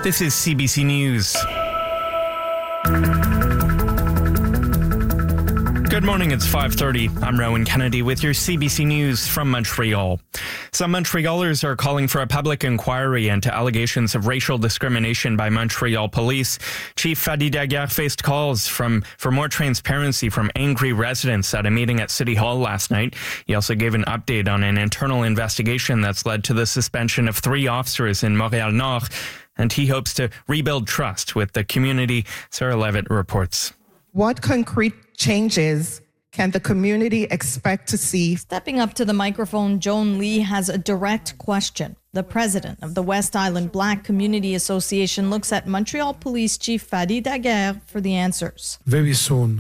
This is CBC News. Good morning, it's 5:30. I'm Rowan Kennedy with your CBC News from Montreal. Some Montrealers are calling for a public inquiry into allegations of racial discrimination by Montreal police. Chief Fadi Daguerre faced calls for more transparency from angry residents at a meeting at City Hall last night. He also gave an update on an internal investigation that's led to the suspension of 3 officers in Montréal-Nord, and he hopes to rebuild trust with the community. Sarah Levitt reports. What concrete changes can the community expect to see? Stepping up to the microphone, Joan Lee has a direct question. The president of the West Island Black Community Association looks at Montreal Police Chief Fadi Daguerre for the answers. Very soon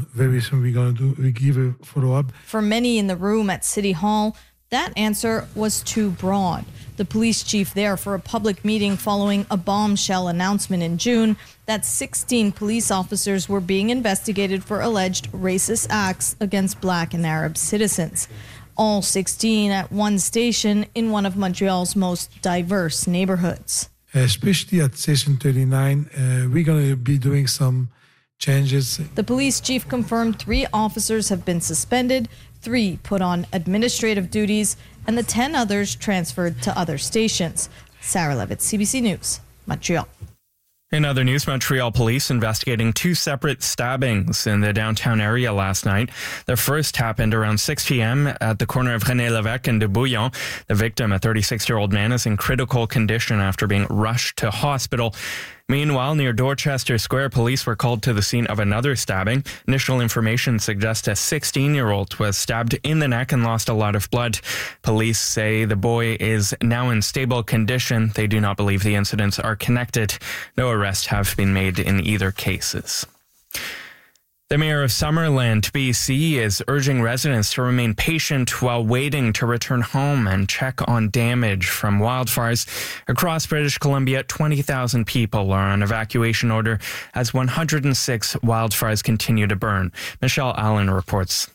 we give a follow-up. For many in the room at City Hall, that answer was too broad. The police chief there for a public meeting following a bombshell announcement in June that 16 police officers were being investigated for alleged racist acts against Black and Arab citizens. All 16 at one station in one of Montreal's most diverse neighborhoods. Especially at Station 39, we're going to be doing some changes. The police chief confirmed 3 officers have been suspended, 3 put on administrative duties, and the 10 others transferred to other stations. Sarah Levitt, CBC News, Montreal. In other news, Montreal police investigating 2 separate stabbings in the downtown area last night. The first happened around 6 p.m. at the corner of René Lévesque and de Bouillon. The victim, a 36-year-old man, is in critical condition after being rushed to hospital. Meanwhile, near Dorchester Square, police were called to the scene of another stabbing. Initial information suggests a 16-year-old was stabbed in the neck and lost a lot of blood. Police say the boy is now in stable condition. They do not believe the incidents are connected. No arrests have been made in either cases. The mayor of Summerland, BC, is urging residents to remain patient while waiting to return home and check on damage from wildfires. Across British Columbia, 20,000 people are on evacuation order as 106 wildfires continue to burn. Michelle Allen reports.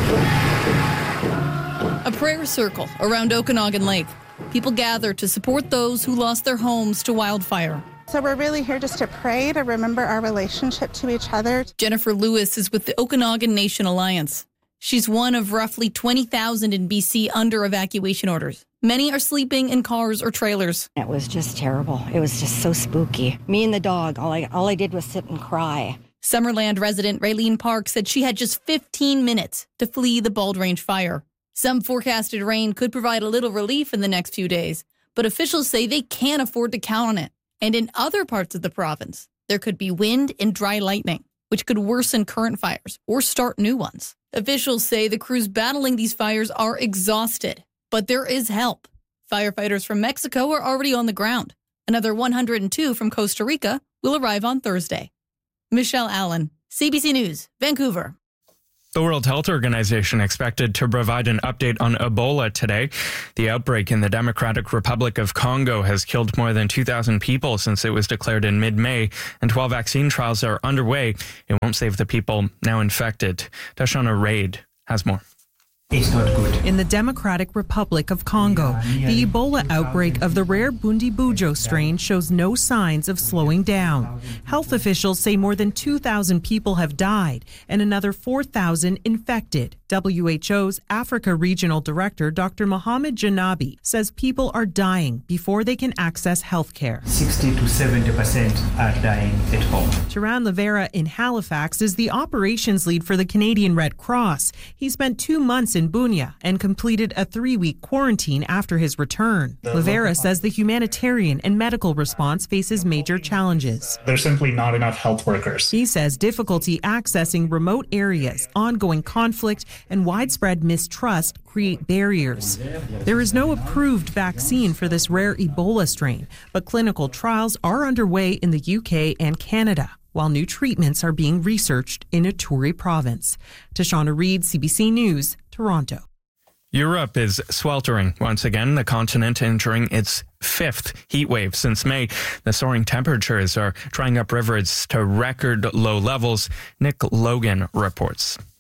A prayer circle around Okanagan Lake. People gather to support those who lost their homes to wildfire. So we're really here just to pray, to remember our relationship to each other. Jennifer Lewis is with the Okanagan Nation Alliance. She's one of roughly 20,000 in BC under evacuation orders. Many are sleeping in cars or trailers. It was just terrible. It was just so spooky. Me and the dog, all I did was sit and cry. Summerland resident Raylene Park said she had just 15 minutes to flee the Bald Range fire. Some forecasted rain could provide a little relief in the next few days, but officials say they can't afford to count on it. And in other parts of the province, there could be wind and dry lightning, which could worsen current fires or start new ones. Officials say the crews battling these fires are exhausted, but there is help. Firefighters from Mexico are already on the ground. Another 102 from Costa Rica will arrive on Thursday. Michelle Allen, CBC News, Vancouver. The World Health Organization expected to provide an update on Ebola today. The outbreak in the Democratic Republic of Congo has killed more than 2,000 people since it was declared in mid-May, and 12 vaccine trials are underway. It won't save the people now infected. Tashana Raid has more. It's not good. In the Democratic Republic of Congo, the Ebola outbreak of the rare Bundibugyo strain shows no signs of slowing down. Health officials say more than 2,000 people have died and another 4,000 infected. WHO's Africa Regional Director, Dr. Mohamed Janabi, says people are dying before they can access health care. 60 to 70% are dying at home. Turan Livera in Halifax is the operations lead for the Canadian Red Cross. He spent 2 months in Bunia and completed a 3-week quarantine after his return. Livera says the humanitarian and medical response faces major challenges. There's simply not enough health workers. He says difficulty accessing remote areas, ongoing conflict, and widespread mistrust create barriers. There is no approved vaccine for this rare Ebola strain, but clinical trials are underway in the UK and Canada, while new treatments are being researched in Ituri province. Tashana Reid, CBC News, Toronto. Europe is sweltering once again, the continent entering its 5th heat wave since May. The soaring temperatures are drying up rivers to record low levels. Nick Logan reports.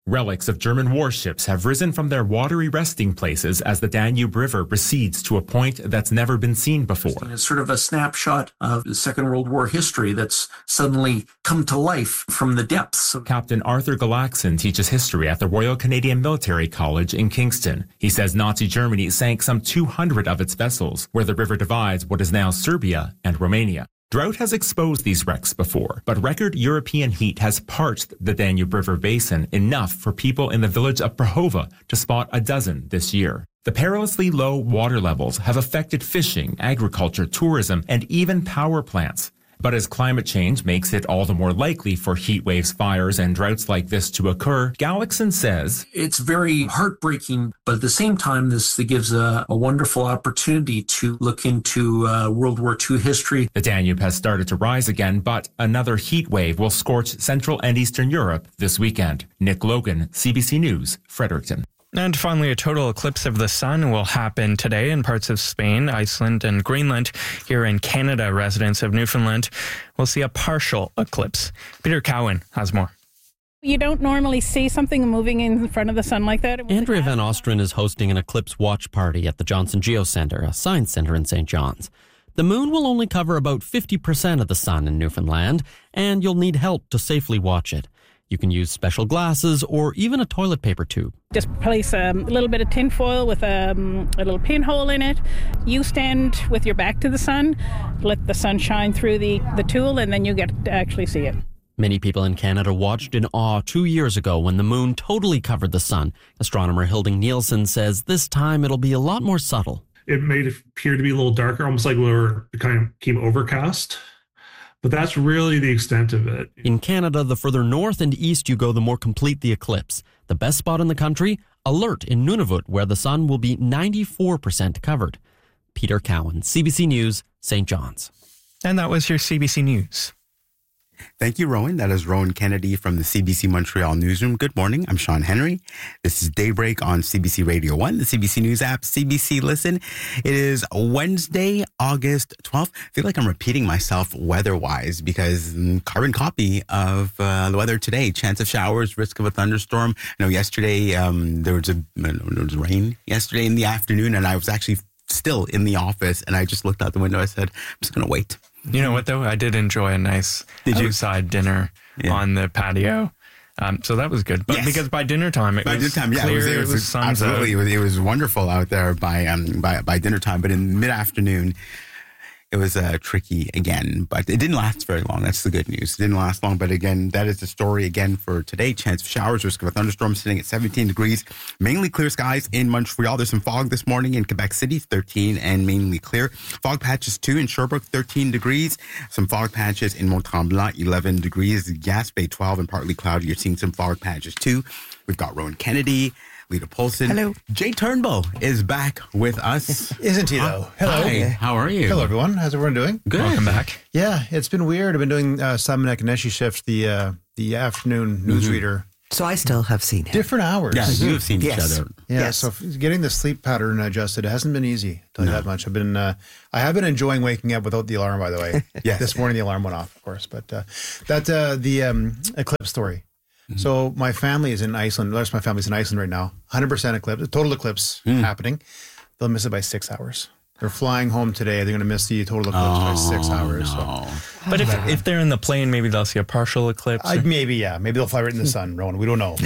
Relics of German warships have risen from their watery resting places as the Danube River recedes to a point that's never been seen before. It's sort of a snapshot of the Second World War history that's suddenly come to life from the depths. Captain Arthur Galaxon teaches history at the Royal Canadian Military College in Kingston. He says Nazi Germany sank some 200 of its vessels, where the river divides what is now Serbia and Romania. Drought has exposed these wrecks before, but record European heat has parched the Danube River basin enough for people in the village of Prahova to spot a dozen this year. The perilously low water levels have affected fishing, agriculture, tourism, and even power plants. But as climate change makes it all the more likely for heat waves, fires, and droughts like this to occur, Galaxon says, it's very heartbreaking, but at the same time, this gives a wonderful opportunity to look into World War II history. The Danube has started to rise again, but another heat wave will scorch Central and Eastern Europe this weekend. Nick Logan, CBC News, Fredericton. And finally, a total eclipse of the sun will happen today in parts of Spain, Iceland, and Greenland. Here in Canada, residents of Newfoundland will see a partial eclipse. Peter Cowan has more. You don't normally see something moving in front of the sun like that. Andrea Van Ostrin is hosting an eclipse watch party at the Johnson Geocenter, a science center in St. John's. The moon will only cover about 50% of the sun in Newfoundland, and you'll need help to safely watch it. You can use special glasses or even a toilet paper tube. Just place a little bit of tin foil with a little pinhole in it. You stand with your back to the sun, let the sun shine through the tool, and then you get to actually see it. Many people in Canada watched in awe 2 years ago when the moon totally covered the sun. Astronomer Hilding Nielsen says this time it'll be a lot more subtle. It made it appear to be a little darker, almost like it kind of became overcast. But that's really the extent of it. In Canada, the further north and east you go, the more complete the eclipse. The best spot in the country, Alert in Nunavut, where the sun will be 94% covered. Peter Cowan, CBC News, St. John's. And that was your CBC News. Thank you, Rowan. That is Rowan Kennedy from the CBC Montreal Newsroom. Good morning. I'm Sean Henry. This is Daybreak on CBC Radio 1, the CBC News app, CBC Listen. It is Wednesday, August 12th. I feel like I'm repeating myself weather-wise because carbon copy of the weather today. Chance of showers, risk of a thunderstorm. I know yesterday there was rain yesterday in the afternoon, and I was actually still in the office, and I just looked out the window. I said, I'm just going to wait. You know what, though? I did enjoy a nice outside dinner on the patio. So that was good. But because by dinner time, it was clear, it was sun's absolutely. It was wonderful out there by dinner time. But in mid-afternoon, it was tricky again, but it didn't last very long. That's the good news. It didn't last long, but again, that is the story again for today. Chance of showers, risk of a thunderstorm sitting at 17 degrees. Mainly clear skies in Montreal. There's some fog this morning in Quebec City, 13 and mainly clear. Fog patches too in Sherbrooke, 13 degrees. Some fog patches in Mont-Tremblant, 11 degrees. Gaspé, 12 and partly cloudy. You're seeing some fog patches too. We've got Rowan Kennedy, Lita Polson. Hello. Jay Turnbull is back with us. Isn't he, though? Hello. Hi. How are you? Hello, everyone. How's everyone doing? Good. Welcome back. Yeah, it's been weird. I've been doing Simon Akaneshi shift, the afternoon newsreader. So I still have seen him. Different hours. Yeah, you have seen each other. Yeah, Yes. so getting the sleep pattern adjusted hasn't been easy, I'll tell you that much. I have been enjoying waking up without the alarm, by the way. Yes. This morning the alarm went off, of course. But the eclipse story. Mm-hmm. So my family is in Iceland. The rest of my family's in Iceland right now. 100% eclipse, total eclipse happening. They'll miss it by 6 hours. They're flying home today. They're going to miss the total eclipse by 6 hours. No. So. But if they're in the plane, maybe they'll see a partial eclipse. Maybe, yeah. Maybe they'll fly right in the sun, Rowan. We don't know.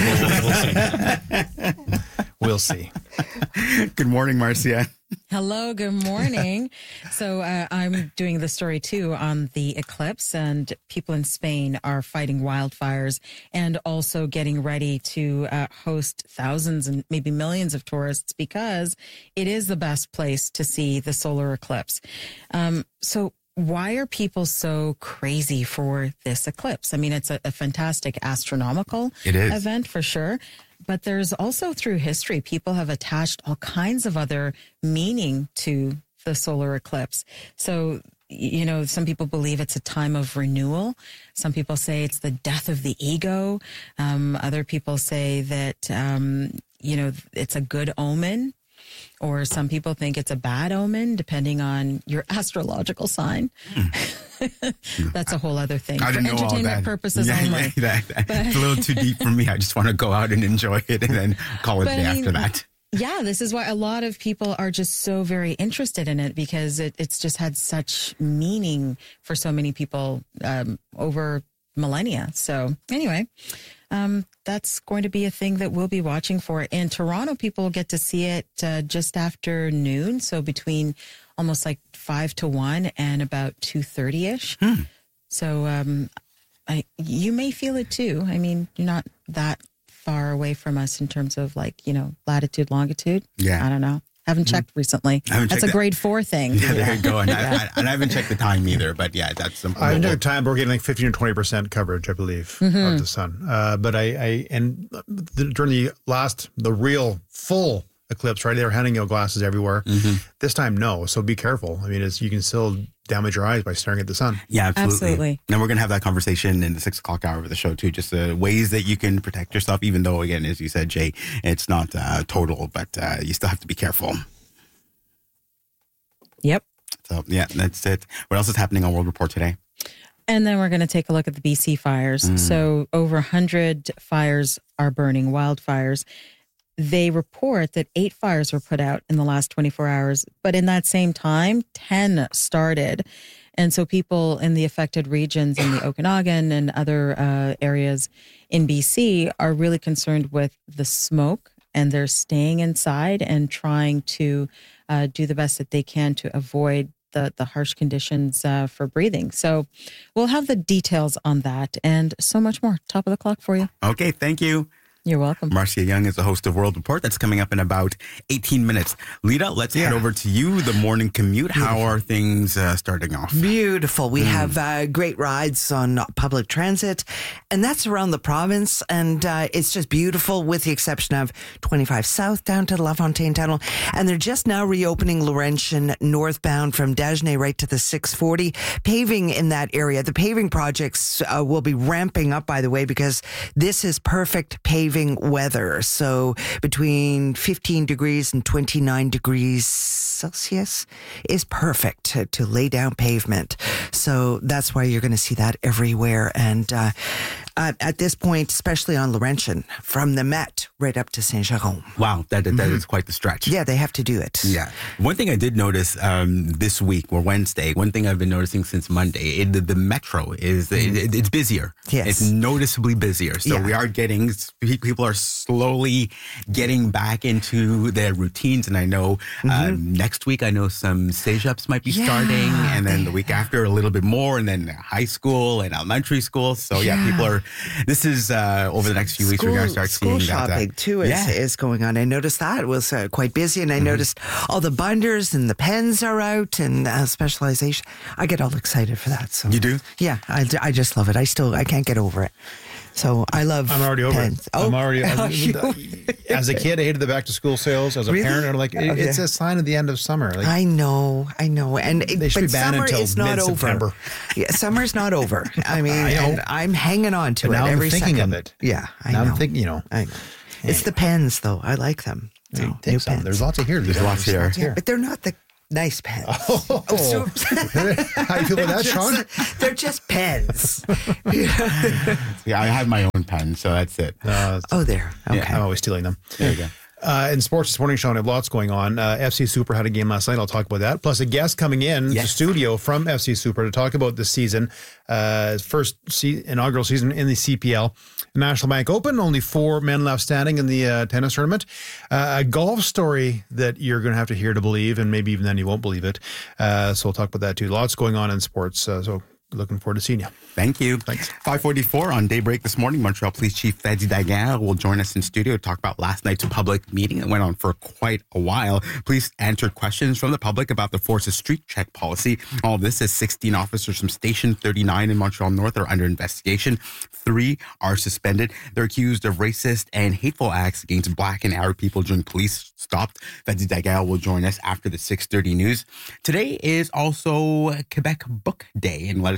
We'll see. Good morning, Marcia. Hello, good morning. So I'm doing the story too on the eclipse, and people in Spain are fighting wildfires and also getting ready to host thousands and maybe millions of tourists because it is the best place to see the solar eclipse. So why are people so crazy for this eclipse? I mean, it's a fantastic astronomical event for sure. But there's also through history, people have attached all kinds of other meaning to the solar eclipse. So, you know, some people believe it's a time of renewal. Some people say it's the death of the ego. Other people say that, you know, it's a good omen. or some people think it's a bad omen, depending on your astrological sign. That's a whole other thing. I didn't know all that. For entertainment purposes only. It's a little too deep for me. I just want to go out and enjoy it and then call it a day after that. Yeah, this is why a lot of people are just so very interested in it, because it's just had such meaning for so many people over millennia. So anyway, that's going to be a thing that we'll be watching for. In Toronto, people get to see it just after noon, so between almost like 5 to 1 and about 2:30ish. So you may feel it too. I mean, you're not that far away from us in terms of latitude, longitude. Yeah. I don't know. Haven't checked recently. That's a grade 4 thing. Yeah, there you go. And I haven't checked the time either, but yeah, that's some. I haven't checked the time, but we're getting like 15 or 20% coverage, I believe, of the sun. But during the real full eclipse, right? They were handing out glasses everywhere. This time, no. So be careful. I mean, you can still damage your eyes by staring at the sun. Yeah, absolutely. And we're going to have that conversation in the 6 o'clock hour of the show too, just ways that you can protect yourself, even though, again, as you said, Jay, it's not total, but you still have to be careful. Yep. So, yeah, that's it. What else is happening on World Report today? And then we're going to take a look at the BC fires. So over 100 fires are burning, wildfires. They report that 8 fires were put out in the last 24 hours, but in that same time, 10 started. And so people in the affected regions in the Okanagan and other areas in BC are really concerned with the smoke, and they're staying inside and trying to do the best that they can to avoid the harsh conditions for breathing. So we'll have the details on that and so much more. Top of the clock for you. Okay, thank you. You're welcome. Marcia Young is the host of World Report. That's coming up in about 18 minutes. Lita, let's head over to you, the morning commute. Beautiful. How are things starting off? Beautiful. We have great rides on public transit, and that's around the province, and it's just beautiful with the exception of 25 South down to the LaFontaine Tunnel, and they're just now reopening Laurentian northbound from Dagenais right to the 640. Paving in that area. The paving projects will be ramping up, by the way, because this is perfect paving weather. So between 15 degrees and 29 degrees Celsius is perfect to lay down pavement. So that's why you're going to see that everywhere. And at this point, especially on Laurentian, from the Met right up to Saint-Jérôme. Wow, that is quite the stretch. Yeah, they have to do it. Yeah. One thing I did notice this week or Wednesday, one thing I've been noticing since Monday, the metro is it's busier. Yes. It's noticeably busier. So we are getting, people are slowly getting back into their routines. And I know next week, I know some CEGEPs might be starting. And then the week after, a little bit more. And then high school and elementary school. So people are, this is over the next few weeks, we're going to start seeing school shopping too is going on. I noticed that it was quite busy, and I noticed all the binders and the pens are out and specialization. I get all excited for that. So you do? Yeah, I just love it. I can't get over it. So I love. I'm already over pens. it. I'm already. As a kid, I hated the back to school sales. As a parent, I'm like, it's a sign of the end of summer. Like, I know, and they should be banned until mid-September. Yeah, summer's not over. I mean, and I'm hanging on to it now every I'm thinking second. of it. Yeah, I now know. I'm thinking, I know. It's the pens, though. I like them. So, take some. Pens. There's lots of here. There's lots here. Yeah, but they're not the nice pens. How you feel about that, Sean? They're just pens. Yeah, I have my own pen, so that's it. There. Okay. Yeah, I'm always stealing them. There you go. In sports this morning, Sean, I have lots going on. FC Super had a game last night. I'll talk about that. Plus a guest coming in the studio from FC Super to talk about the season, first inaugural season in the CPL. National Bank Open, only 4 men left standing in the tennis tournament. A golf story that you're going to have to hear to believe, and maybe even then you won't believe it. So we'll talk about that too. Lots going on in sports. So looking forward to seeing you. Thank you. Thanks. 5:44 on Daybreak this morning. Montreal Police Chief Fadi Daguerre will join us in studio to talk about last night's public meeting that went on for quite a while. Police answered questions from the public about the force's street check policy. All of this as 16 officers from Station 39 in Montreal North are under investigation. 3 are suspended. They're accused of racist and hateful acts against Black and Arab people during police stops. Fadi Daguerre will join us after the 6:30 news. Today is also Quebec Book Day, and let us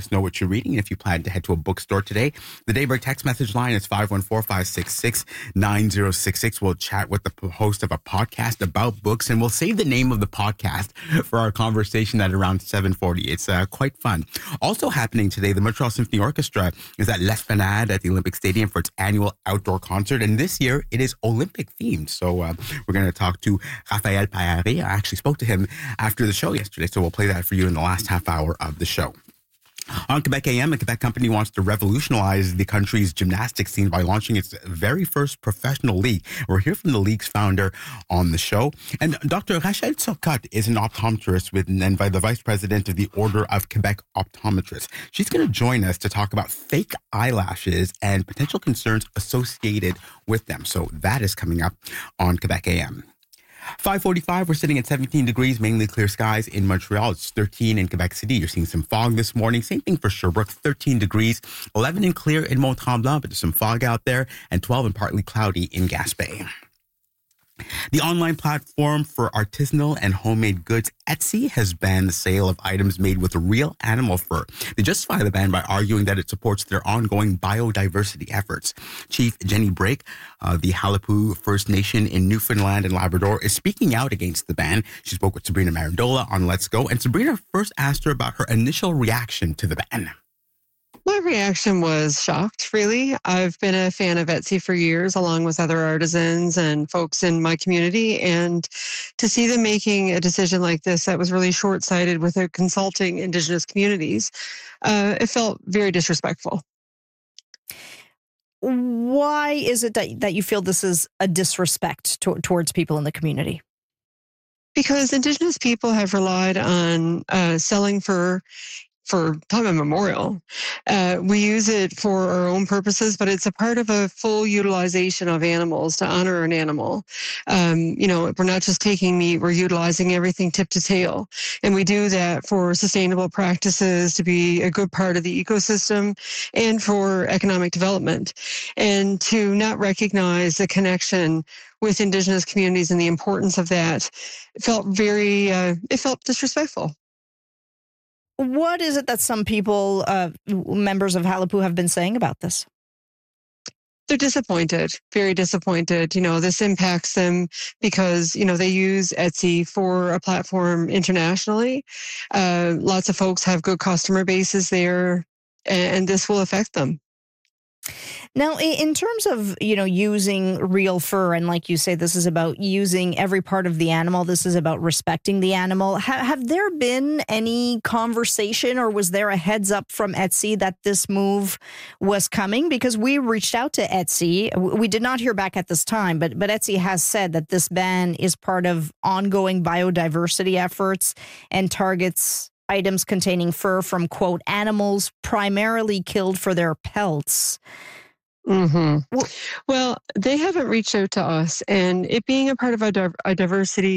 us know what you're reading. And if you plan to head to a bookstore today, the Daybreak text message line is 514-566-9066. We'll chat with the host of a podcast about books, and we'll save the name of the podcast for our conversation at around 7:40. It's quite fun. Also happening today, the Montreal Symphony Orchestra is at L'Esplanade at the Olympic Stadium for its annual outdoor concert. And this year, it is Olympic themed. So we're going to talk to Raphaël Paillaré. I actually spoke to him after the show yesterday, so we'll play that for you in the last half hour of the show. On Quebec AM, a Quebec company wants to revolutionize the country's gymnastics scene by launching its very first professional league. We'll hear from the league's founder on the show. And Dr. Rachel Turcotte is an optometrist and the vice president of the Order of Quebec Optometrists. She's going to join us to talk about fake eyelashes and potential concerns associated with them. So that is coming up on Quebec AM. 5:45, we're sitting at 17 degrees, mainly clear skies in Montreal. It's 13 in Quebec City. You're seeing some fog this morning. Same thing for Sherbrooke, 13 degrees, 11 and clear in Mont-Tremblant, but there's some fog out there, and 12 and partly cloudy in Gaspé. The online platform for artisanal and homemade goods, Etsy, has banned the sale of items made with real animal fur. They justify the ban by arguing that it supports their ongoing biodiversity efforts. Chief Jenny Brake, the Halapu First Nation in Newfoundland and Labrador, is speaking out against the ban. She spoke with Sabrina Marandola on Let's Go, and Sabrina first asked her about her initial reaction to the ban. My reaction was shocked, really. I've been a fan of Etsy for years, along with other artisans and folks in my community. And to see them making a decision like this that was really short-sighted without consulting Indigenous communities, it felt very disrespectful. Why is it that you feel this is a disrespect towards people in the community? Because Indigenous people have relied on selling for time immemorial. We use it for our own purposes, but it's a part of a full utilization of animals to honor an animal. We're not just taking meat, we're utilizing everything tip to tail. And we do that for sustainable practices, to be a good part of the ecosystem and for economic development. And to not recognize the connection with Indigenous communities and the importance of that felt it felt disrespectful. What is it that some people, members of Halapu, have been saying about this? They're disappointed, very disappointed. This impacts them because, they use Etsy for a platform internationally. Lots of folks have good customer bases there, and this will affect them. Now, in terms of, using real fur, and like you say, this is about using every part of the animal. This is about respecting the animal. Have there been any conversation, or was there a heads up from Etsy that this move was coming? Because we reached out to Etsy. We did not hear back at this time, but Etsy has said that this ban is part of ongoing biodiversity efforts and targets items containing fur from, quote, animals primarily killed for their pelts. Mm-hmm. Well, they haven't reached out to us, and it being a part of a biodiversity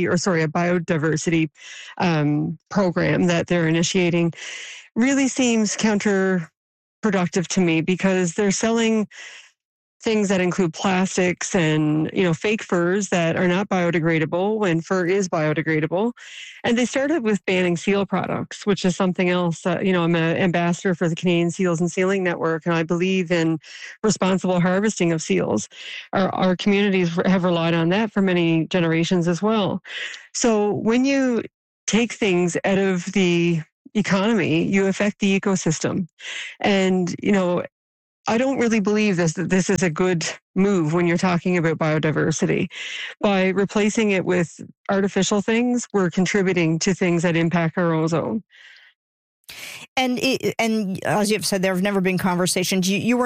program that they're initiating really seems counterproductive to me, because they're selling things that include plastics and, fake furs that are not biodegradable when fur is biodegradable. And they started with banning seal products, which is something else. I'm an ambassador for the Canadian Seals and Sealing Network, and I believe in responsible harvesting of seals. Our communities have relied on that for many generations as well. So when you take things out of the economy, you affect the ecosystem. And, I don't really believe that this is a good move when you're talking about biodiversity. By replacing it with artificial things, we're contributing to things that impact our ozone. And as you've said, there have never been conversations. You were